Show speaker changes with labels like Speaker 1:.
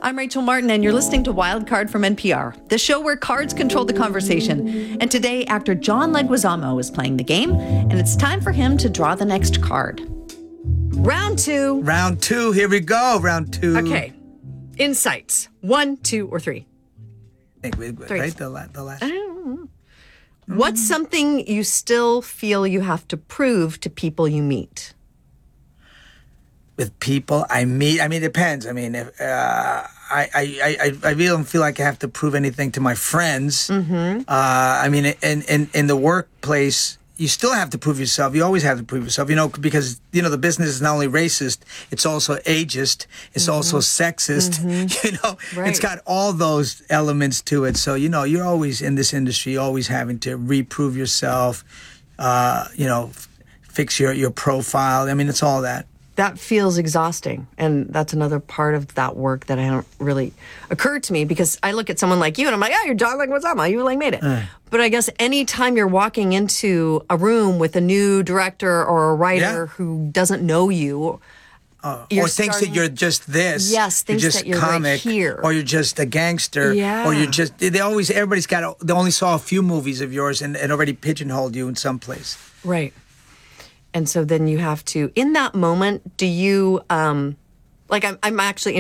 Speaker 1: I'm Rachel Martin, and you're listening to Wild Card from NPR, the show where cards control the conversation. And today, actor John Leguizamo is playing the game, and it's time for him to draw the next card. Round two.
Speaker 2: Round two. Here we go. Round two.
Speaker 1: Okay. Insights. 1, 2, or 3.
Speaker 2: Three. Right? The last.
Speaker 1: What's something you still feel you have to prove to people you meet?
Speaker 2: With people I meet, I mean, it depends. I mean, if, I really don't feel like I have to prove anything to my friends. I mean, in the workplace, you still have to prove yourself. You always have to prove yourself, because, the business is not only racist, it's also ageist, it's also sexist,
Speaker 1: Right.
Speaker 2: It's got all those elements to it. So, you're always in this industry, always having to reprove yourself, fix your profile. I mean, it's all that.
Speaker 1: That feels exhausting. And that's another part of that work that hadn't really occurred to me, because I look at someone like you and I'm like, you're John Leguizamo. You made it. But I guess anytime you're walking into a room with a new director or a writer who doesn't know you,
Speaker 2: or thinks that you're just this.
Speaker 1: Yes, thinks
Speaker 2: you're just
Speaker 1: that you're
Speaker 2: comic,
Speaker 1: right here.
Speaker 2: Or you're just a gangster.
Speaker 1: Yeah.
Speaker 2: Or you're just, they only saw a few movies of yours and already pigeonholed you in some place.
Speaker 1: Right. And so then you have to, in that moment, do you, I'm actually